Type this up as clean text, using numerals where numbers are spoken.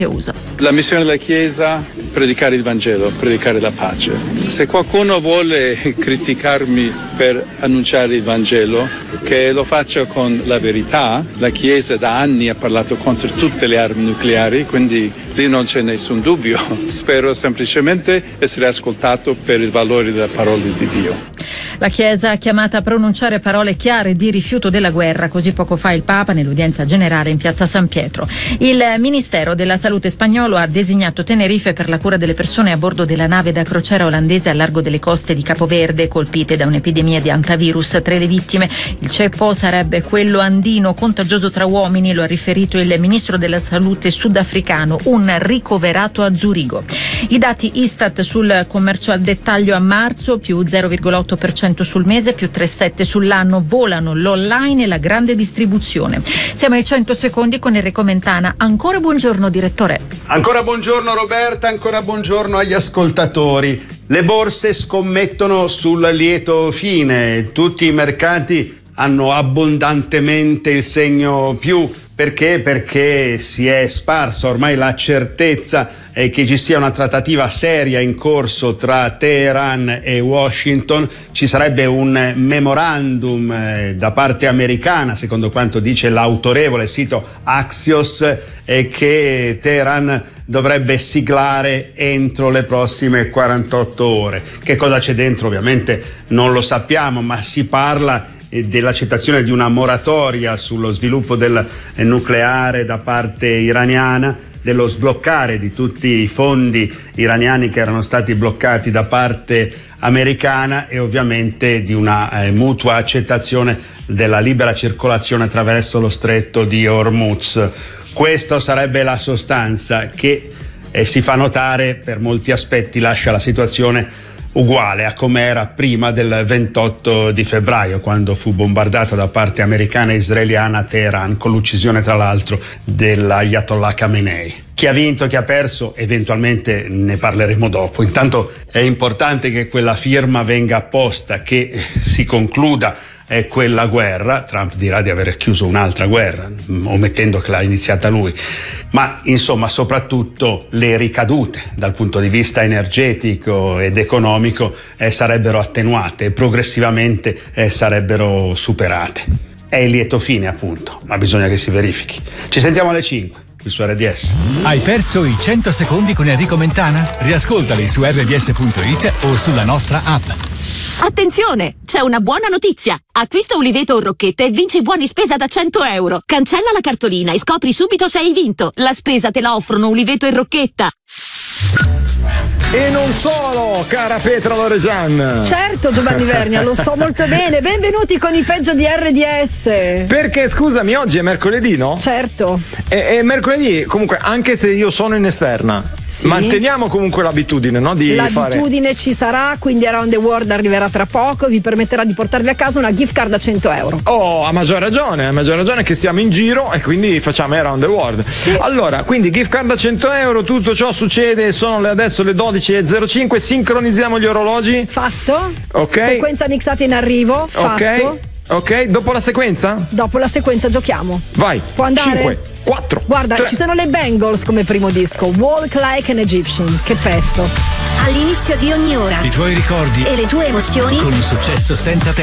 usa. La missione della Chiesa, predicare il Vangelo, predicare la pace. Se qualcuno vuole criticarmi per annunciare il Vangelo, che lo faccia con la verità. La Chiesa da anni ha parlato contro tutte le armi nucleari, quindi lì non c'è nessun dubbio. Spero semplicemente essere ascoltato per il valore della parola di Dio. La Chiesa è chiamata a pronunciare parole chiare di rifiuto della guerra, così poco fa il Papa nell'udienza generale in piazza San Pietro. Il Ministero della Salute spagnolo ha designato Tenerife per la cura delle persone a bordo della nave da crociera olandese al largo delle coste di Capoverde, colpite da un'epidemia di hantavirus. Tra le vittime il ceppo sarebbe quello andino, contagioso tra uomini, lo ha riferito il ministro della Salute sudafricano, un ricoverato a Zurigo. I dati Istat sul commercio al dettaglio a marzo, più 0,8% sul mese, più 3,7% sull'anno. Volano l'online e la grande distribuzione. Siamo ai 100 secondi con Enrico Mentana. Ancora buongiorno direttore. Ancora buongiorno Roberta, ancora buongiorno agli ascoltatori. Le borse scommettono sul lieto fine, tutti i mercati hanno abbondantemente il segno più. Perché? Perché si è sparsa ormai la certezza che ci sia una trattativa seria in corso tra Teheran e Washington. Ci sarebbe un memorandum da parte americana, secondo quanto dice l'autorevole sito Axios, che Teheran dovrebbe siglare entro le prossime 48 ore. Che cosa c'è dentro ovviamente non lo sappiamo, ma si parla dell'accettazione di una moratoria sullo sviluppo del nucleare da parte iraniana, dello sbloccare di tutti i fondi iraniani che erano stati bloccati da parte americana e ovviamente di una mutua accettazione della libera circolazione attraverso lo stretto di Hormuz. Questa sarebbe la sostanza che si fa notare, per molti aspetti lascia la situazione uguale a come era prima del 28 di febbraio, quando fu bombardato da parte americana e israeliana Teheran, con l'uccisione tra l'altro dell'Ayatollah Khamenei. Chi ha vinto, chi ha perso, eventualmente ne parleremo dopo. Intanto è importante che quella firma venga apposta, che si concluda quella guerra. Trump dirà di aver chiuso un'altra guerra, omettendo che l'ha iniziata lui, ma insomma soprattutto le ricadute dal punto di vista energetico ed economico sarebbero attenuate e progressivamente sarebbero superate. È il lieto fine appunto, ma bisogna che si verifichi. Ci sentiamo alle 5 qui su RDS. Hai perso i 100 secondi con Enrico Mentana? Riascoltali su rds.it o sulla nostra app. Attenzione! C'è una buona notizia! Acquista Uliveto o Rocchetta e vinci buoni spesa da 100 euro. Cancella la cartolina e scopri subito se hai vinto. La spesa te la offrono Uliveto e Rocchetta. E non solo, cara Petra Loregian. Certo, Giovanni Vernia, lo so molto bene. Benvenuti con i peggio di RDS. Perché, scusami, oggi è mercoledì, no? Certo. E mercoledì, comunque, anche se io sono in esterna, sì, manteniamo comunque l'abitudine, no? L'abitudine ci sarà, quindi Around the World arriverà tra poco, vi permetterà di portarvi a casa una gift card da 100 euro. Oh, a maggior ragione che siamo in giro e quindi facciamo Around the World. Sì. Allora, quindi gift card da 100 euro, tutto ciò succede, sono adesso le 12:05, sincronizziamo gli orologi. Fatto. Ok. Sequenza mixata in arrivo, fatto. Ok, dopo la sequenza? Dopo la sequenza giochiamo. Vai. Può andare? 5, 4. Guarda, 3. Ci sono le Bangles come primo disco. Walk Like an Egyptian. Che pezzo. All'inizio di ogni ora. I tuoi ricordi e le tue emozioni con un successo senza tempo.